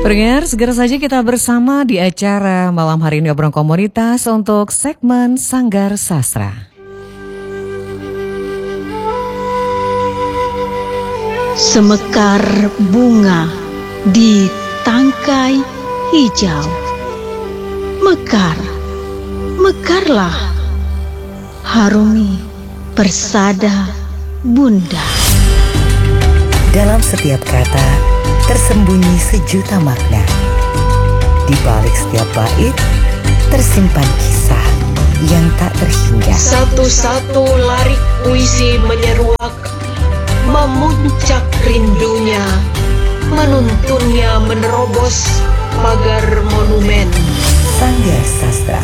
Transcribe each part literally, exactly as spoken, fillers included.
Pendengar, segera saja kita bersama di acara malam hari ini obrolan komunitas untuk segmen Sanggar Sastra. Semekar bunga di tangkai hijau. Mekar, mekarlah, harungi persada bunda. Dalam setiap kata tersembunyi sejuta makna. Di balik setiap bait tersimpan kisah yang tak terhingga. Satu-satu larik puisi menyeruak, memuncak rindunya, menuntunnya menerobos pagar monumen. Sanggar Sastra.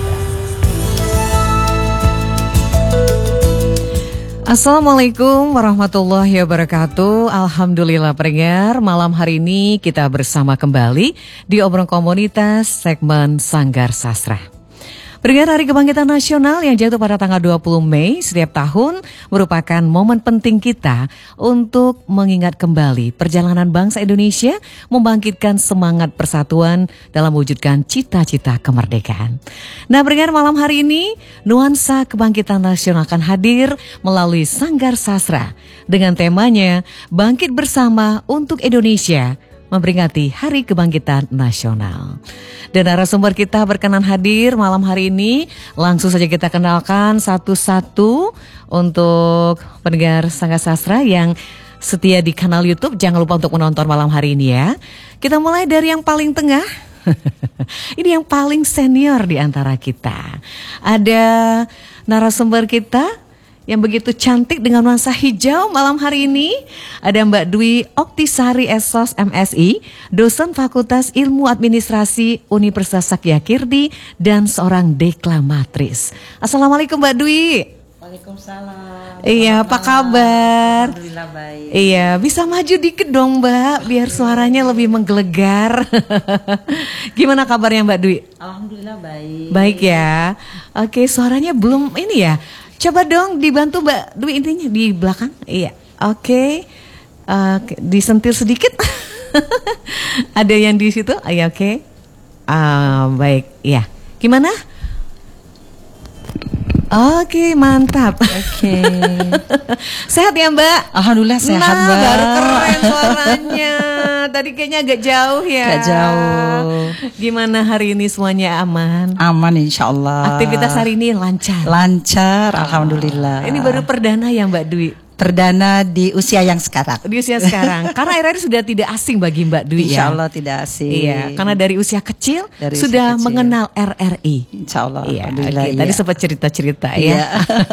Assalamualaikum warahmatullahi wabarakatuh. Alhamdulillah pendengar, malam hari ini kita bersama kembali di obrolan komunitas segmen Sanggar Sastra. Pendengar, Hari Kebangkitan Nasional yang jatuh pada tanggal dua puluh Mei setiap tahun merupakan momen penting kita untuk mengingat kembali perjalanan bangsa Indonesia membangkitkan semangat persatuan dalam mewujudkan cita-cita kemerdekaan. Nah, pendengar, malam hari ini nuansa kebangkitan nasional akan hadir melalui Sanggar Sastra dengan temanya Bangkit Bersama untuk Indonesia memperingati Hari Kebangkitan Nasional. Dan narasumber kita berkenan hadir malam hari ini. Langsung saja kita kenalkan satu-satu untuk pendengar Sanggar Sastra yang setia di kanal YouTube. Jangan lupa untuk menonton malam hari ini ya. Kita mulai dari yang paling tengah. Ini yang paling senior di antara kita. Ada narasumber kita yang begitu cantik dengan nuansa hijau malam hari ini. Ada Mbak Dwi Oktisari S O S M Si, dosen Fakultas Ilmu Administrasi Universitas Sakyakirti dan seorang deklamatris. Assalamualaikum Mbak Dwi. Waalaikumsalam. Iya, apa kabar? Alhamdulillah baik. Iya, bisa maju dikit dong Mbak, biar suaranya lebih menggelegar. Gimana kabarnya Mbak Dwi? Alhamdulillah baik. Baik ya. Oke, suaranya belum ini ya. Coba dong dibantu Mbak Dwi intinya di belakang. Iya, oke. Uh, disentil sedikit. Ada yang di situ? Iya, oke. Okay. Uh, baik, iya. Gimana? Oke, mantap. Oke. Sehat ya Mbak? Alhamdulillah sehat nah, Mbak. Baru keren suaranya. Tadi kayaknya agak jauh ya. Agak jauh. Gimana hari ini semuanya aman? Aman insya Allah. Aktivitas hari ini lancar? Lancar, alhamdulillah. Ini baru perdana ya Mbak Dwi? Perdana di usia yang sekarang. Di usia sekarang. Karena akhir-akhir sudah tidak asing bagi Mbak Dwi ya. Insya Allah tidak asing. Iya, karena dari usia kecil dari sudah usia kecil. mengenal R R I. Insya Allah. Iya, Alhamdulillah. okay. Iya. Tadi sempat cerita-cerita ya. Iya.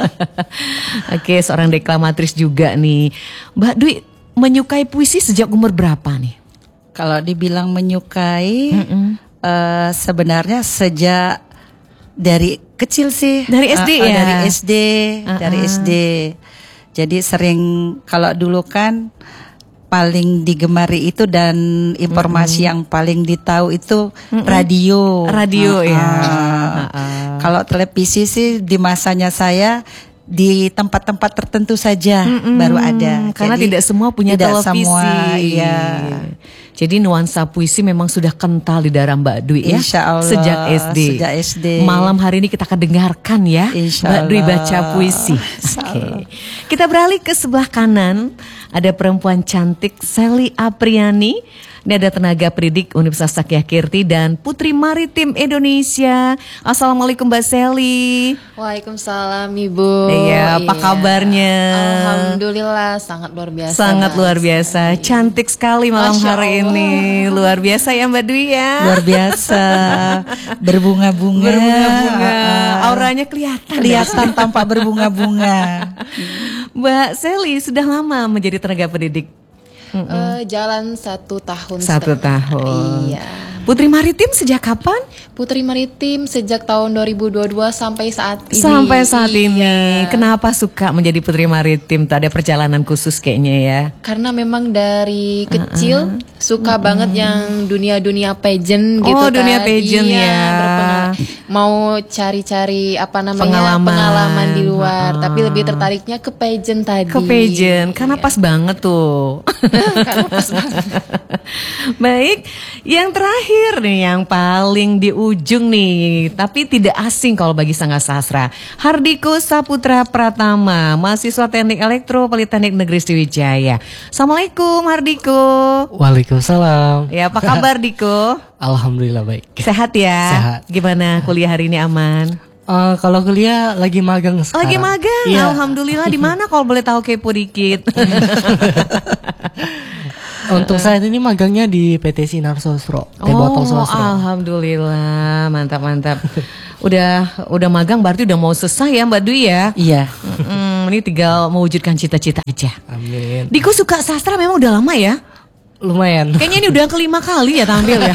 Oke, seorang deklamatris juga nih. Mbak Dwi menyukai puisi sejak umur berapa nih? Kalau dibilang menyukai, uh, sebenarnya sejak dari kecil sih. Dari S D uh, uh, ya? Dari S D, Uh-uh. dari S D. Jadi sering kalau dulu kan paling digemari itu dan informasi mm-hmm. yang paling ditahu itu mm-hmm. radio. Radio uh-uh. ya. Uh-uh. Kalau televisi sih di masanya saya di tempat-tempat tertentu saja mm-hmm. baru ada. Karena Jadi, tidak semua punya tidak televisi. Semua, iya. Jadi nuansa puisi memang sudah kental di darah Mbak Dwi ya. Insya Allah, sejak S D. Sejak S D. Malam hari ini kita akan dengarkan ya Insya Mbak Dwi Allah. baca puisi. Oke. Okay. Kita beralih ke sebelah kanan. Ada perempuan cantik Sally Apriani. Ini ada tenaga pendidik Universitas Sakyakirti dan Putri Maritim Indonesia. Assalamualaikum Mbak Sally. Waalaikumsalam Ibu. Iya, apa iya. kabarnya? Alhamdulillah sangat luar biasa. Sangat luar biasa. Iya. Cantik sekali malam Masya hari Allah. Ini. Luar biasa ya Mbak Dwi ya. Luar biasa. Berbunga-bunga. Berbunga-bunga. Auranya kelihatan. Kelihatan tampak berbunga-bunga. Mbak Sally sudah lama menjadi tenaga pendidik. Uh, jalan satu tahun Satu setengah. tahun Iya. Putri Maritim sejak kapan? Putri Maritim sejak tahun dua ribu dua puluh dua sampai saat ini. Sampai saat iya. ini. Kenapa suka menjadi Putri Maritim? Tak ada perjalanan khusus kayaknya ya. Karena memang dari kecil uh-uh. suka uh-uh. banget yang dunia-dunia pageant gitu oh, kan. dunia pageant iya, ya. Berpengalaman mau cari-cari apa namanya Pengalaman. pengalaman di luar, Ah. tapi lebih tertariknya ke pageant tadi. Ke pageant, karena Iya. pas banget tuh. Karena pas banget. Baik, yang terakhir nih, yang paling di ujung nih, tapi tidak asing kalau bagi Sanggar Sastra. Hardiko Saputra Pratama, mahasiswa Teknik Elektro Politeknik Negeri Sriwijaya. Assalamualaikum Hardiko. Waalaikumsalam. Ya, apa kabar Diko? Alhamdulillah baik. Sehat ya? Sehat. Gimana kuliah hari ini, aman? Eh, kalau kuliah lagi magang sekarang. Lagi magang, Iya. alhamdulillah. Di mana kalau boleh tahu, kepo dikit? Untuk saat ini magangnya di P T Sinar Sosro, Teh Botol Sosro. alhamdulillah, mantap mantap. Udah udah magang berarti udah mau selesai ya Mbak Dwi ya? Iya. Mm, ini tinggal mewujudkan cita-cita aja. Amin. Diko suka sastra memang udah lama ya? Lumayan. Kayaknya ini udah kelima kali ya tampil ya.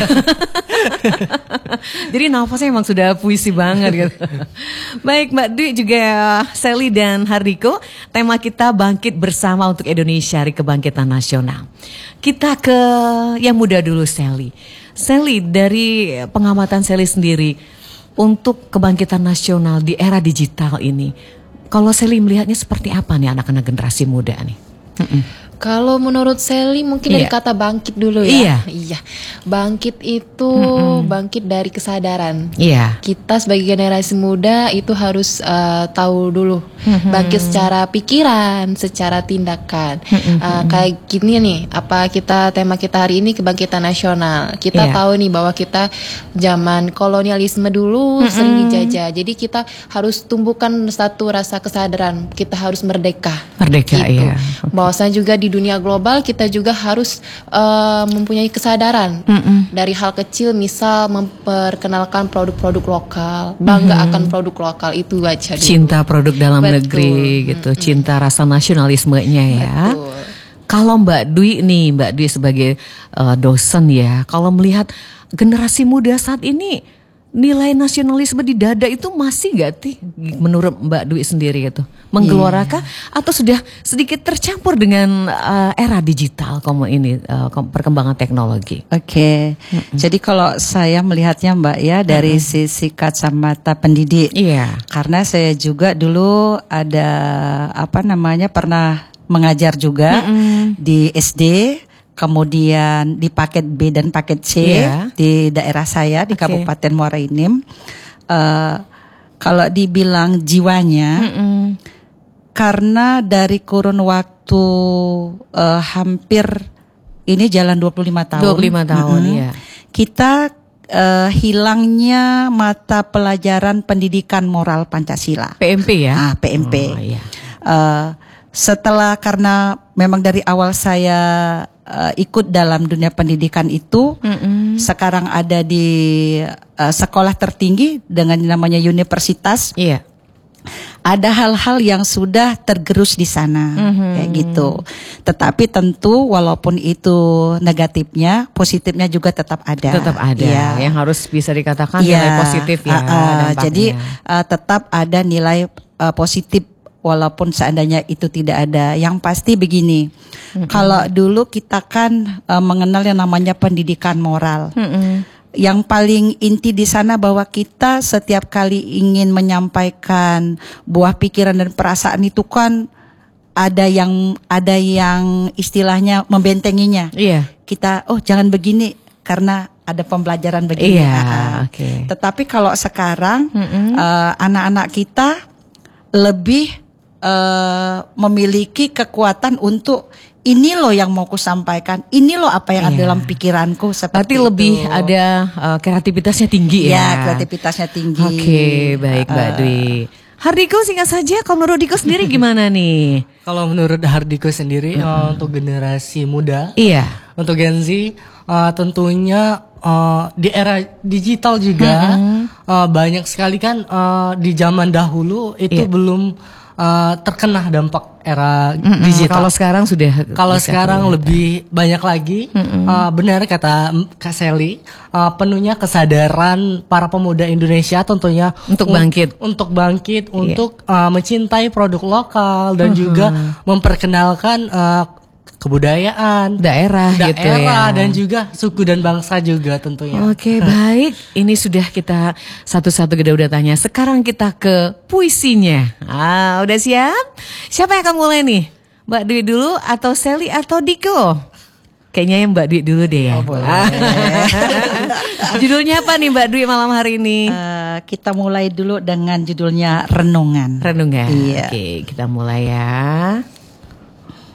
Jadi nafasnya emang sudah puisi banget gitu. Baik Mbak Dwi, juga Sally dan Hardiko, tema kita bangkit bersama untuk Indonesia, Hari Kebangkitan Nasional. Kita ke yang muda dulu, Sally. Sally, dari pengamatan Sally sendiri untuk kebangkitan nasional di era digital ini, kalau Sally melihatnya seperti apa nih anak-anak generasi muda nih? Mm-mm. Kalau menurut Sally mungkin dari Iya. kata bangkit dulu Iya. ya. Iya. Bangkit itu bangkit dari kesadaran. Iya. Kita sebagai generasi muda itu harus uh, tahu dulu bangkit secara pikiran, secara tindakan. Uh, kayak gini nih, apa kita tema kita hari ini kebangkitan nasional. Kita Iya. tahu nih bahwa kita zaman kolonialisme dulu sering dijajah. Jadi kita harus tumbuhkan satu rasa kesadaran. Kita harus merdeka. Merdeka, Gitu. iya. Bahwasanya juga di dunia global kita juga harus uh, mempunyai kesadaran dari hal kecil, misal memperkenalkan produk-produk lokal, bangga akan produk lokal, itu aja dulu. Cinta produk dalam Betul. negeri gitu, cinta rasa nasionalismenya ya. Betul. Kalau Mbak Dwi nih, Mbak Dwi sebagai uh, dosen ya, kalau melihat generasi muda saat ini, nilai nasionalisme di dada itu masih gak sih menurut Mbak Dwi sendiri gitu? Menggelorakah atau sudah sedikit tercampur dengan uh, era digital komo ini, uh, kom- perkembangan teknologi? Oke. Jadi kalau saya melihatnya Mbak ya dari sisi kacamata pendidik. Iya. Karena saya juga dulu ada apa namanya pernah mengajar juga di S D, kemudian di paket B dan paket C Iya. di daerah saya di Oke. Kabupaten Muara Enim. Eh, kalau dibilang jiwanya, karena dari kurun waktu eh, hampir ini jalan dua puluh lima tahun. dua puluh lima tahun, Mm-mm. iya. Kita eh, hilangnya mata pelajaran pendidikan moral Pancasila. P M P ya? Ah, P M P. Oh, iya. Eh, setelah karena memang dari awal saya eh, ikut dalam dunia pendidikan itu, sekarang ada di eh, sekolah tertinggi dengan namanya universitas. Iya. Ada hal-hal yang sudah tergerus di sana, kayak gitu. Tetapi tentu walaupun itu negatifnya, positifnya juga tetap ada. Tetap ada, Ya. yang harus bisa dikatakan Iya, nilai positif ya. uh, uh, dampaknya. jadi uh, tetap ada nilai uh, positif walaupun seandainya itu tidak ada. Yang pasti begini, kalau dulu kita kan uh, mengenal yang namanya pendidikan moral. Yang paling inti di sana bahwa kita setiap kali ingin menyampaikan buah pikiran dan perasaan itu kan ada yang ada yang istilahnya membentenginya. Iya. Kita oh jangan begini karena ada pembelajaran begini. Iya, Ah, ah. oke. Tetapi kalau sekarang eh, anak-anak kita lebih eh, memiliki kekuatan untuk ini loh yang mau ku sampaikan, ini loh apa yang ada Iya. dalam pikiranku Berarti seperti lebih itu. ada uh, kreativitasnya tinggi ya. Ya, kreativitasnya tinggi. Oke, baik Mbak Uh, Dwi. Hardiko, singkat saja, kalau menurut Diko sendiri gimana nih? Kalau menurut Hardiko sendiri eh, untuk generasi muda, Iya. untuk Gen Z eh, tentunya eh, di era digital juga eh, banyak sekali kan eh, di zaman dahulu itu Iya. belum eh, terkena dampak era Mm-mm, digital. Kalau sekarang sudah Kalau bisa sekarang kelihatan. lebih banyak lagi, uh, benar kata Kak Sally, uh, penuhnya kesadaran para pemuda Indonesia tentunya Untuk un- bangkit. untuk bangkit, untuk uh, mencintai produk lokal dan juga memperkenalkan uh, kebudayaan, daerah, daerah gitu ya. dan juga suku dan bangsa juga tentunya. Oke, baik. Ini sudah kita satu-satu kita udah tanya. Sekarang kita ke puisinya. Ah, udah siap? Siapa yang akan mulai nih? Mbak Dwi dulu atau Sally atau Diko? Kayaknya yang Mbak Dwi dulu deh ya. Oh, boleh. Judulnya apa nih Mbak Dwi malam hari ini? Uh, kita mulai dulu dengan judulnya Renungan. Renungan. Iya. Oke, kita mulai ya.